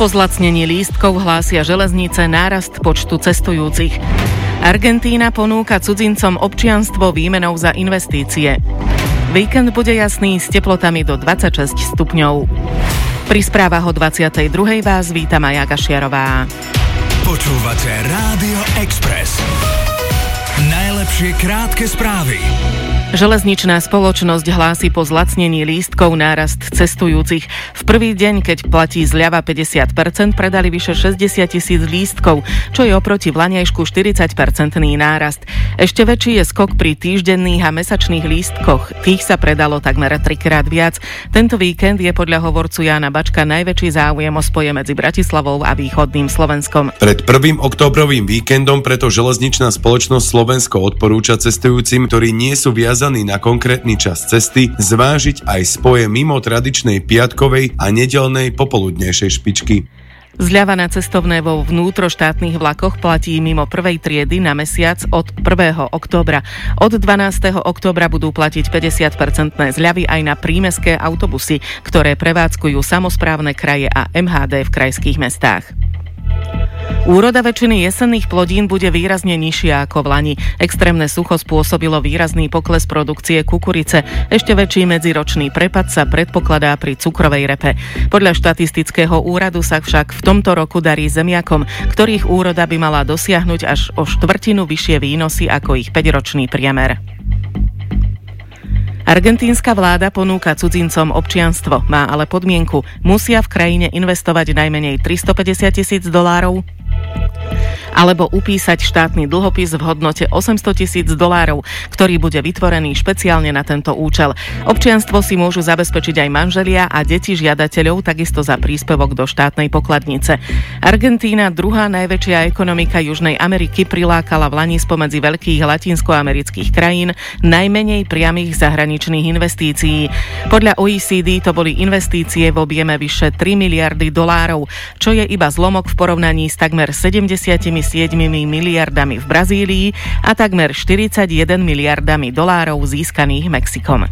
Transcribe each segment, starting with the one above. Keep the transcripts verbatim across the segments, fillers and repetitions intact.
Po zlacnení lístkov hlásia železnice nárast počtu cestujúcich. Argentína ponúka cudzincom občianstvo výmenou za investície. Víkend bude jasný s teplotami do dvadsaťšesť stupňov. Pri správach o dvadsiatej druhej vás víta Maja Gašiarová. Počúvate Rádio Express. Najlepšie krátke správy. Železničná spoločnosť hlási po zlacnení lístkov nárast cestujúcich. V prvý deň, keď platí zľava päťdesiat percent, predali vyše šesťdesiat tisíc lístkov, čo je oproti vlaňajšku štyridsať percentný nárast. Ešte väčší je skok pri týždenných a mesačných lístkoch. Tých sa predalo takmer trikrát viac. Tento víkend je podľa hovorcu Jána Bačka najväčší záujem o spoje medzi Bratislavou a východným Slovenskom. Pred prvým októbrovým víkendom preto železničná spoločnosť Slovensko odporúča cestujúcim, ktorí nie sú viazaní na konkrétny čas cesty, zvážiť aj spoje mimo tradičnej piatkovej a nedeľnej popoludnejšej špičky. Zľava na cestovné vo vnútroštátnych vlakoch platí mimo prvej triedy na mesiac od prvého októbra. Od dvanásteho októbra budú platiť päťdesiat percentné zľavy aj na prímestské autobusy, ktoré prevádzkujú samosprávne kraje a em há dé v krajských mestách. Úroda väčšiny jesenných plodín bude výrazne nižšia ako v lani. Extrémne sucho spôsobilo výrazný pokles produkcie kukurice. Ešte väčší medziročný prepad sa predpokladá pri cukrovej repe. Podľa štatistického úradu sa však v tomto roku darí zemiakom, ktorých úroda by mala dosiahnuť až o štvrtinu vyššie výnosy ako ich päťročný priemer. Argentínska vláda ponúka cudzincom občianstvo, má ale podmienku. Musia v krajine investovať najmenej tristopäťdesiat tisíc dolárov alebo upísať štátny dlhopis v hodnote osemsto tisíc dolárov, ktorý bude vytvorený špeciálne na tento účel. Občianstvo si môžu zabezpečiť aj manželia a deti žiadateľov, takisto za príspevok do štátnej pokladnice. Argentína, druhá najväčšia ekonomika Južnej Ameriky, prilákala v lani spomedzi veľkých latinskoamerických krajín najmenej priamych zahraničných investícií. Podľa ó é cé dé to boli investície v objeme vyše tri miliardy dolárov, čo je iba zlomok v porovnaní s takmer sedemdesiatimi siedmimi miliardami v Brazílii a takmer štyridsaťjeden miliardami dolárov získaných Mexikom.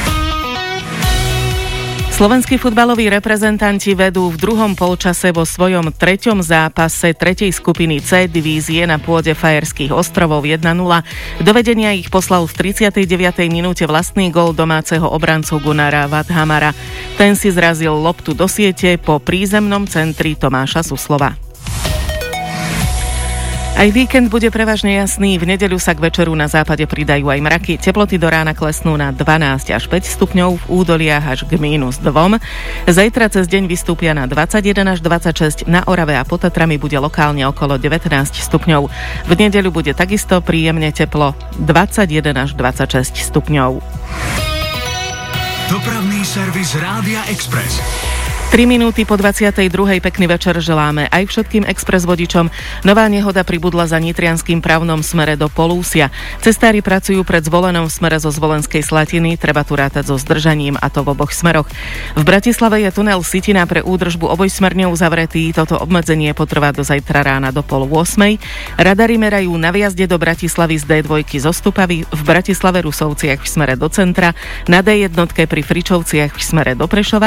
Slovenskí futbaloví reprezentanti vedú v druhom polčase vo svojom treťom zápase tretej skupiny C divízie na pôde Fajerských ostrovov jeden nula. Do vedenia ich poslal v tridsiatej deviatej minúte vlastný gól domáceho obrancu Gunnara Vadhamara. Ten si zrazil loptu do siete po prízemnom centri Tomáša Suslova. Aj víkend bude prevažne jasný, v nedeľu sa k večeru na západe pridajú aj mraky. Teploty do rána klesnú na dvanásť až päť stupňov, v údoliach až k mínus dva. Zajtra cez deň vystúpia na dvadsaťjeden až dvadsaťšesť, na Orave a pod Tatrami bude lokálne okolo devätnásť stupňov. V nedeľu bude takisto príjemne teplo, dvadsaťjeden až dvadsaťšesť stupňov. Dopravný servis Rádia Express. tri minúty po dvadsiatej druhej pekný večer želáme aj všetkým express vodičom. Nová nehoda pribudla za nitrianskym pravnom smere do Polúsia. Cestári pracujú pred Zvolenom v smere zo Zvolenskej Slatiny, treba tu rátať so zdržaním, a to v oboch smeroch. V Bratislave je tunel Sitina pre údržbu obojsmerne uzavretý, toto obmedzenie potrvá do zajtra rána do pol ôsmej. Radary merajú na vjazde do Bratislavy z dé dva zo Stupavy, v Bratislave Rusovciach v smere do centra, na dé jedna pri Fričovciach v smere do Prešova